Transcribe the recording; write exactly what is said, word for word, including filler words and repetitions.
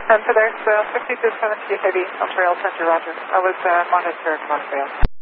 And so there's uh, fifty-two seventy heavy on trail center, roger. I was uh, monitor Montreal.